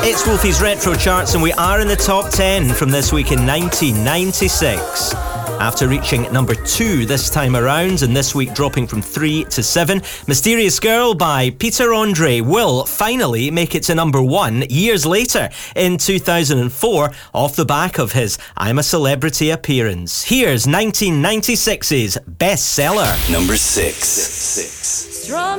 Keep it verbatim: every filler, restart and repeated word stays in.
It's Wolfie's Retro Charts, and we are in the top ten from this week in nineteen ninety-six. After reaching number two this time around, and this week dropping from three to seven, Mysterious Girl by Peter Andre will finally make it to number one years later in two thousand four, off the back of his I'm a Celebrity appearance. Here's nineteen ninety-six's bestseller. Number six. six. Strum